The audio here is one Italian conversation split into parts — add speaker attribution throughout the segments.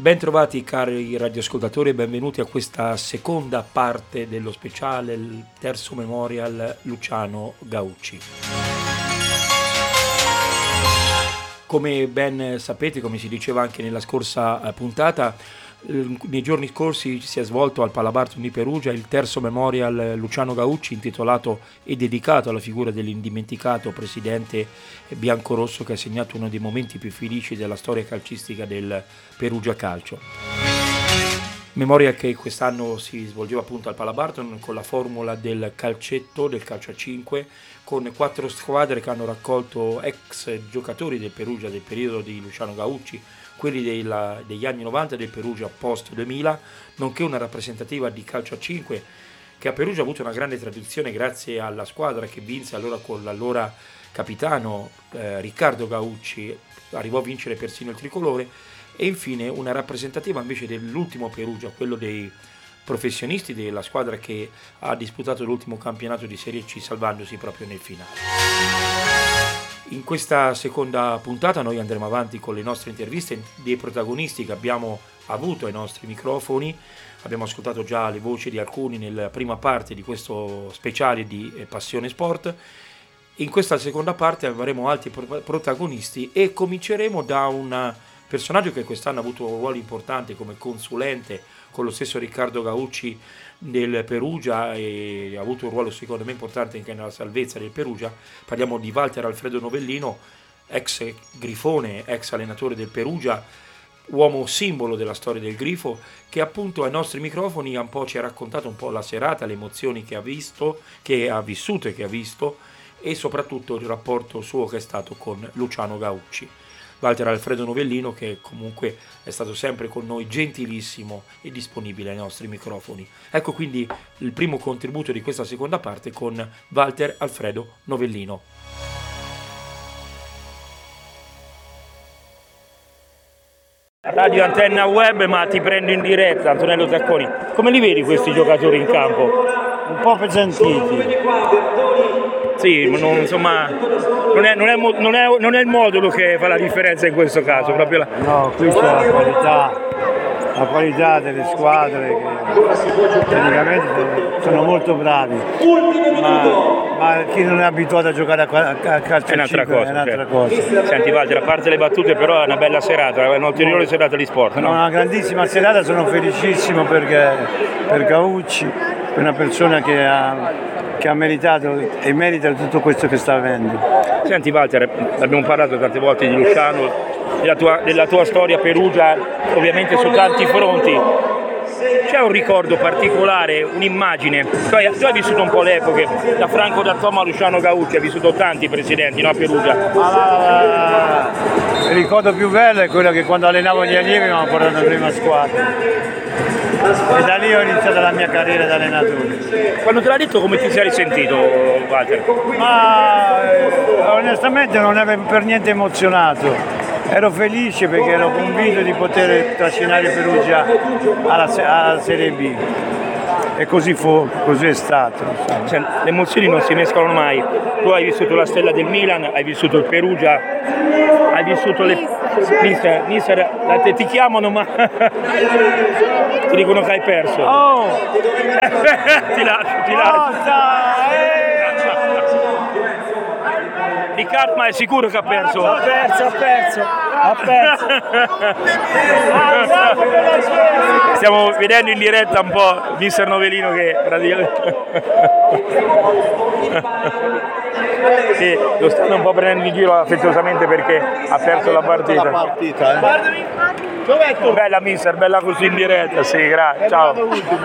Speaker 1: Ben trovati cari radioascoltatori e benvenuti a questa seconda parte dello speciale, il terzo memorial Luciano Gaucci. Come ben sapete, come si diceva anche nella scorsa puntata, nei giorni scorsi si è svolto al Palabarton di Perugia il terzo memorial Luciano Gaucci, intitolato e dedicato alla figura dell'indimenticato presidente biancorosso che ha segnato uno dei momenti più felici della storia calcistica del Perugia Calcio. Memorial che quest'anno si svolgeva appunto al Palabarton con la formula del calcetto, del calcio a 5, con 4 squadre che hanno raccolto ex giocatori del Perugia del periodo di Luciano Gaucci, quelli degli anni 90 del Perugia post 2000, nonché una rappresentativa di calcio a 5 che a Perugia ha avuto una grande tradizione grazie alla squadra che vinse allora con l'allora capitano Riccardo Gaucci, arrivò a vincere persino il tricolore, e infine una rappresentativa invece dell'ultimo Perugia, quello dei professionisti della squadra che ha disputato l'ultimo campionato di Serie C salvandosi proprio nel finale. In questa seconda puntata noi andremo avanti con le nostre interviste dei protagonisti che abbiamo avuto ai nostri microfoni. Abbiamo ascoltato già le voci di alcuni nella prima parte di questo speciale di Passione Sport. In questa seconda parte avremo altri protagonisti e cominceremo da un personaggio che quest'anno ha avuto un ruolo importante come consulente con lo stesso Riccardo Gaucci del Perugia e ha avuto un ruolo secondo me importante anche nella salvezza del Perugia. Parliamo di Walter Alfredo Novellino, ex grifone, ex allenatore del Perugia, uomo simbolo della storia del Grifo, che appunto ai nostri microfoni un po' ci ha raccontato un po' la serata, le emozioni che ha visto, che ha vissuto e che ha visto, e soprattutto il rapporto suo che è stato con Luciano Gaucci. Walter Alfredo Novellino che comunque è stato sempre con noi, gentilissimo e disponibile ai nostri microfoni. Ecco quindi il primo contributo di questa seconda parte con Walter Alfredo Novellino. Radio Antenna Web, ma ti prendo in diretta, Antonello Zacconi. Come li vedi questi giocatori in campo?
Speaker 2: Un po' pesantiti.
Speaker 1: Sì, insomma, non è il modulo che fa la differenza in questo caso, proprio
Speaker 2: No, qui c'è la qualità delle squadre che tecnicamente sono molto bravi, ma chi non è abituato a giocare a calcio
Speaker 1: è un'altra cosa.
Speaker 2: è un'altra cosa.
Speaker 1: Senti Walter, a parte le battute però è una bella serata, è un'ulteriore serata di sport, no?
Speaker 2: Una grandissima serata, sono felicissimo per Gaucci, per una persona che ha meritato e merita tutto questo che sta avendo.
Speaker 1: Senti Walter, abbiamo parlato tante volte di Luciano, della tua storia Perugia, ovviamente su tanti fronti. C'è un ricordo particolare, un'immagine? Tu hai vissuto un po' le epoche, da Franco D'Antoma a Luciano Gaucci, hai vissuto tanti presidenti, no, a Perugia?
Speaker 2: Il ricordo più bello è quello che quando allenavo gli allievi mi hanno portato in prima squadra. E da lì ho iniziato la mia carriera da allenatore.
Speaker 1: Quando te l'ha detto come ti sei risentito, Walter?
Speaker 2: Onestamente non ero per niente emozionato. Ero felice perché ero convinto di poter trascinare Perugia alla Serie B. E così fu, così è stato.
Speaker 1: Cioè, le emozioni non si mescolano mai. Tu hai vissuto la stella del Milan, hai vissuto il Perugia, hai vissuto le... Mister, ti chiamano ma ti dicono che hai perso.
Speaker 2: Oh!
Speaker 1: ti lascio. Riccardo, ma è sicuro che ha perso?
Speaker 2: Ha perso.
Speaker 1: Stiamo vedendo in diretta un po' Mister Novellino che praticamente sì, lo stanno un po' prendendo in giro affettuosamente perché ha perso la partita. Bella Mister, bella così in diretta, sì, grazie, ciao.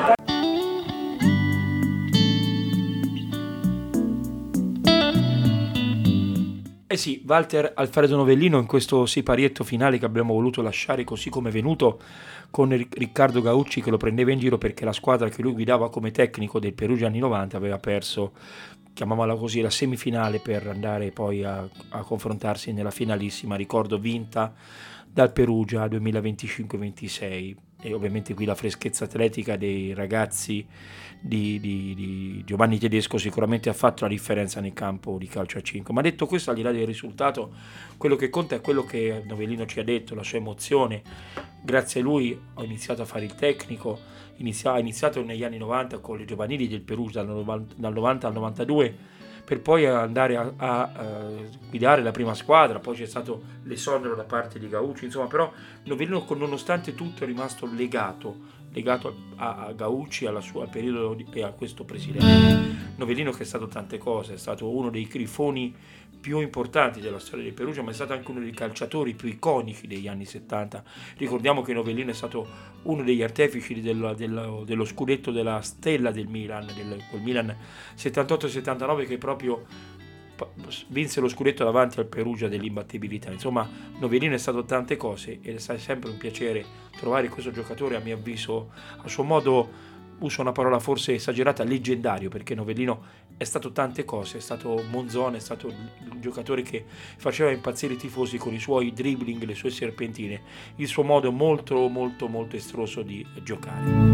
Speaker 1: Eh sì, Walter Alfredo Novellino in questo siparietto finale che abbiamo voluto lasciare così come è venuto, con Riccardo Gaucci che lo prendeva in giro perché la squadra che lui guidava come tecnico del Perugia anni 90 aveva perso, chiamiamola così, la semifinale per andare poi a confrontarsi nella finalissima, ricordo, vinta dal Perugia 2025-26. E ovviamente qui la freschezza atletica dei ragazzi di Giovanni Tedesco sicuramente ha fatto la differenza nel campo di calcio a 5. Ma detto questo, al di là del risultato, quello che conta è quello che Novellino ci ha detto, la sua emozione, grazie a lui ho iniziato a fare il tecnico, ha iniziato negli anni 90 con le giovanili del Perugia, dal 90 al 92, per poi andare a guidare la prima squadra. Poi c'è stato l'esonero da parte di Gaucci, insomma, però Novellino nonostante tutto è rimasto legato a Gaucci, al periodo e a questo presidente. Novellino che è stato tante cose, è stato uno dei grifoni più importanti della storia del Perugia, ma è stato anche uno dei calciatori più iconici degli anni 70. Ricordiamo che Novellino è stato uno degli artefici dello scudetto della stella del Milan, quel Milan 78-79 che proprio vinse lo scudetto davanti al Perugia dell'imbattibilità. Insomma, Novellino è stato tante cose ed è sempre un piacere trovare questo giocatore, a mio avviso, a suo modo, uso una parola forse esagerata, leggendario, perché Novellino è stato tante cose, è stato Monzone, è stato un giocatore che faceva impazzire i tifosi con i suoi dribbling, le sue serpentine, il suo modo molto molto molto estroso di giocare.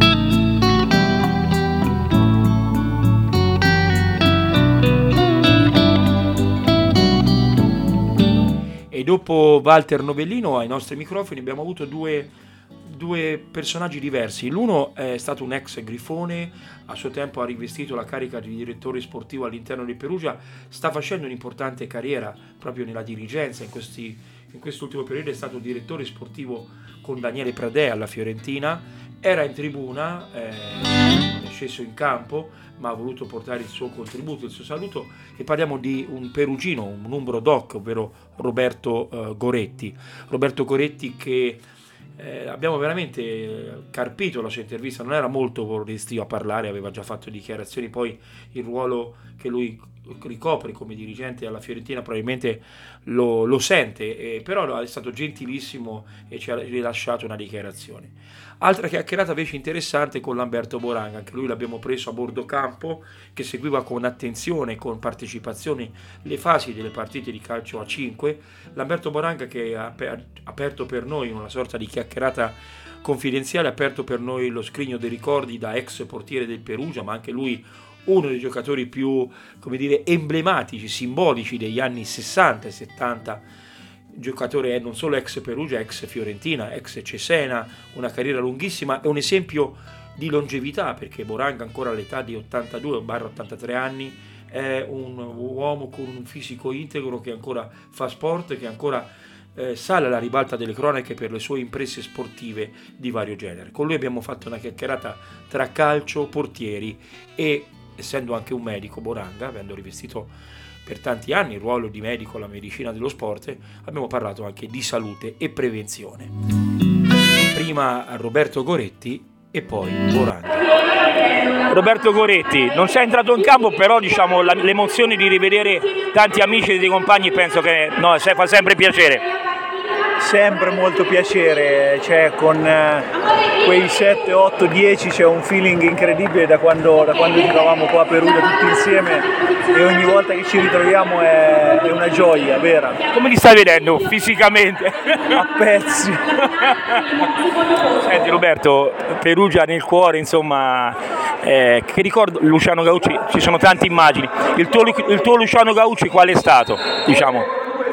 Speaker 1: E dopo Walter Novellino ai nostri microfoni abbiamo avuto due personaggi diversi. L'uno è stato un ex grifone, a suo tempo ha rivestito la carica di direttore sportivo all'interno di Perugia, sta facendo un'importante carriera proprio nella dirigenza. In quest'ultimo periodo è stato direttore sportivo con Daniele Pradè alla Fiorentina, era in tribuna, non è sceso in campo, ma ha voluto portare il suo contributo, il suo saluto, e parliamo di un perugino, un numero doc, ovvero Roberto Goretti. Roberto Goretti che abbiamo veramente carpito la sua intervista, non era molto restio a parlare, aveva già fatto dichiarazioni, poi il ruolo che lui ricopre come dirigente alla Fiorentina probabilmente lo sente, però è stato gentilissimo e ci ha rilasciato una dichiarazione. Altra chiacchierata invece interessante con Lamberto Boranga, anche lui l'abbiamo preso a bordo campo, che seguiva con attenzione, con partecipazione le fasi delle partite di calcio a 5. Lamberto Boranga che ha aperto per noi una sorta di chiacchierata confidenziale, ha aperto per noi lo scrigno dei ricordi da ex portiere del Perugia, ma anche lui uno dei giocatori più, come dire, emblematici, simbolici degli anni 60 e 70. Giocatore non solo ex Perugia, ex Fiorentina, ex Cesena, una carriera lunghissima, è un esempio di longevità, perché Boranga ancora all'età di 82-83 anni è un uomo con un fisico integro che ancora fa sport, che ancora sale alla ribalta delle cronache per le sue imprese sportive di vario genere. Con lui abbiamo fatto una chiacchierata tra calcio, portieri e, essendo anche un medico, Boranga, avendo rivestito per tanti anni il ruolo di medico alla medicina dello sport, abbiamo parlato anche di salute e prevenzione. Prima Roberto Goretti e poi Boranga. Roberto Goretti, non sei entrato in campo, però diciamo l'emozione di rivedere tanti amici e dei compagni penso che fa sempre piacere.
Speaker 2: Sempre molto piacere, cioè con quei 7, 8, 10 c'è un feeling incredibile da quando giocavamo qua a Perugia tutti insieme, e ogni volta che ci ritroviamo è una gioia vera.
Speaker 1: Come li stai vedendo fisicamente?
Speaker 2: A pezzi.
Speaker 1: Senti Roberto, Perugia nel cuore, insomma, che ricordo Luciano Gaucci, ci sono tante immagini. Il tuo Luciano Gaucci qual è stato, diciamo?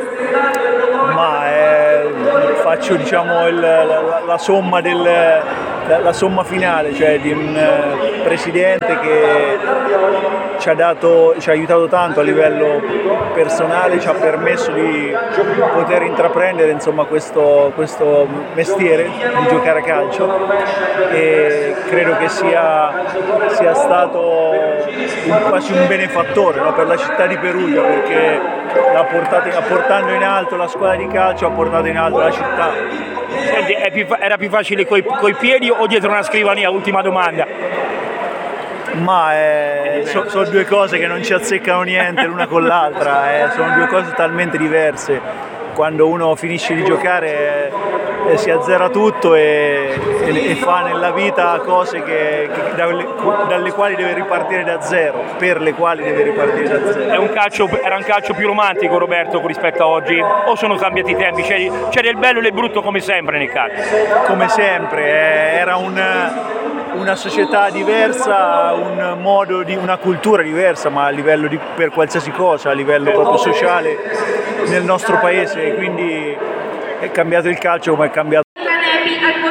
Speaker 2: Ma faccio la somma la somma finale, cioè di un presidente che ci ha aiutato tanto a livello personale, ci ha permesso di poter intraprendere insomma questo mestiere di giocare a calcio, e credo che sia stato quasi un benefattore, no, per la città di Perugia, perché portando in alto la squadra di calcio, ha portato in alto la città.
Speaker 1: Senti, era più facile coi piedi o dietro una scrivania? Ultima domanda.
Speaker 2: Ma sono due cose che non ci azzeccano niente l'una con l'altra, sono due cose talmente diverse. Quando uno finisce di giocare si azzera tutto e fa nella vita cose dalle quali deve ripartire da zero, per le quali deve ripartire da zero.
Speaker 1: Era un calcio più romantico, Roberto, rispetto a oggi? O sono cambiati i tempi? C'è del bello e del brutto come sempre nel calcio?
Speaker 2: Come sempre, era una società diversa, un modo di una cultura diversa, ma a livello per qualsiasi cosa, a livello proprio sociale nel nostro paese, quindi è cambiato il calcio come è cambiato.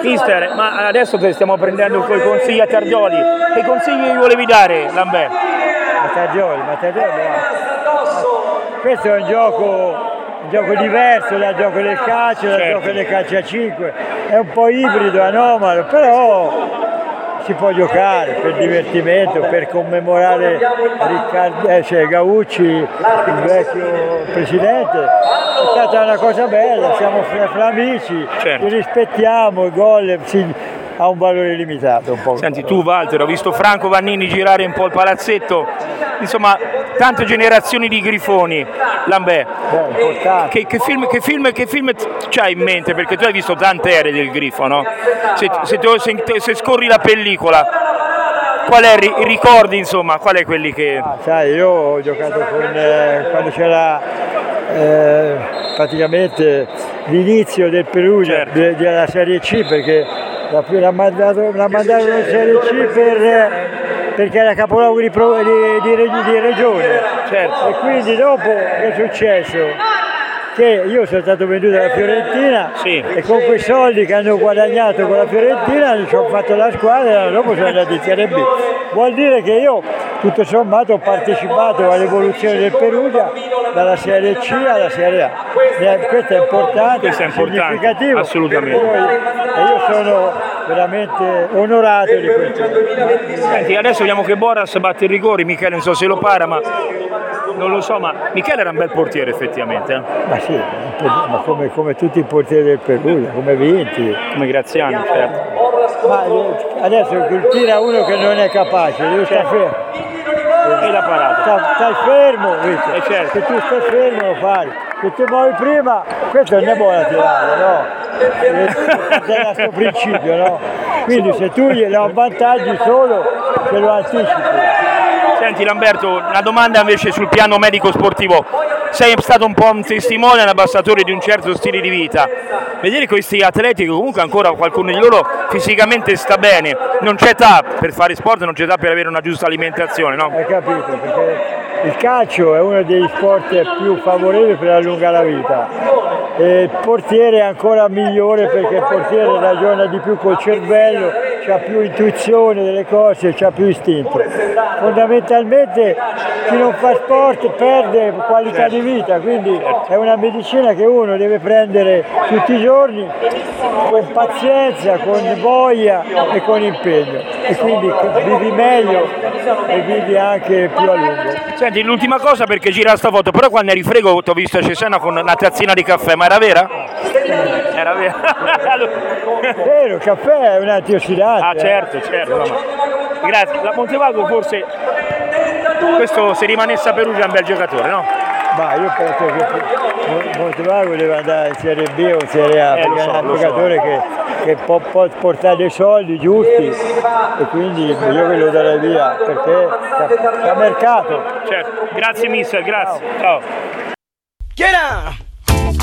Speaker 1: Mister, ma adesso te stiamo prendendo quei consigli a Tardioli. Che consigli gli volevi dare, Lambert?
Speaker 2: Mattardioli, questo è un gioco diverso dal gioco del calcio, dal gioco del calcio a 5, è un po' ibrido, anomalo, però si può giocare per divertimento, per commemorare Gaucci, il vecchio presidente. È stata una cosa bella, siamo fra amici, ci rispettiamo, il gol ha un valore limitato un po'.
Speaker 1: Senti, tu Walter, ho visto Franco Vannini girare un po' il palazzetto, insomma tante generazioni di grifoni. Lambert, che film c'hai in mente? Perché tu hai visto tante ere del Grifo, no? Se scorri la pellicola, qual è ricordi, insomma, qual è quelli che...
Speaker 2: sai, io ho giocato quando c'era praticamente l'inizio del Perugia, della Serie C, perché la mandarono in Serie C perché era capoluogo di regione, e quindi dopo che è successo? Che io sono stato venduto alla Fiorentina e con quei soldi che hanno guadagnato con la Fiorentina ci ho fatto la squadra e l'anno dopo sono andato in Serie B. Vuol dire che io tutto sommato ho partecipato all'evoluzione del Perugia dalla Serie C alla Serie A. Questo è importante, significativo,
Speaker 1: assolutamente.
Speaker 2: E io sono veramente onorato di questo.
Speaker 1: Senti, adesso vediamo che Boras batte i rigori, Michele non so se lo para, ma non lo so, ma Michele era un bel portiere effettivamente.
Speaker 2: Ma sì, ma come tutti i portieri del Perugia, come Vinti.
Speaker 1: Come Graziani, certo.
Speaker 2: Ma adesso tira uno che non è capace, deve stare fermo.
Speaker 1: E la parata.
Speaker 2: Stai fermo,
Speaker 1: certo.
Speaker 2: Se tu stai fermo lo fai. Se ti muovi prima, questo non è buono a tirare, no? È questo principio, no? Quindi se tu glielo avvantaggi solo, se lo anticipi.
Speaker 1: Senti Lamberto, una domanda invece sul piano medico-sportivo. Sei stato un po' un testimone, un ambasciatore di un certo stile di vita. Vedere questi atleti che comunque ancora qualcuno di loro fisicamente sta bene, non c'è età per fare sport, non c'è età per avere una giusta alimentazione, no?
Speaker 2: Hai capito, perché il calcio è uno degli sport più favorevoli per allungare la vita. E il portiere è ancora migliore perché il portiere ragiona di più col cervello, ha più intuizione delle cose, ha più istinto. Fondamentalmente chi non fa sport perde qualità di vita, quindi è una medicina che uno deve prendere tutti i giorni con pazienza, con voglia e con impegno, e quindi vivi meglio e vivi anche più a lungo.
Speaker 1: Senti, l'ultima cosa, perché gira sta foto, però quando eri frego ti ho visto a Cesena con una tazzina di caffè, ma era vera? Era vera.
Speaker 2: Vero, il caffè è un antiossidante.
Speaker 1: Ah certo, no, ma... Grazie, la Montevago forse, questo se rimanesse a Perugia è un bel giocatore, no?
Speaker 2: Ma io penso che Montevago deve andare in Serie B o in Serie A, perché è un giocatore che può portare dei soldi giusti, e quindi io ve lo darei via, perché c'è mercato.
Speaker 1: Certo, grazie mister, grazie. Ciao.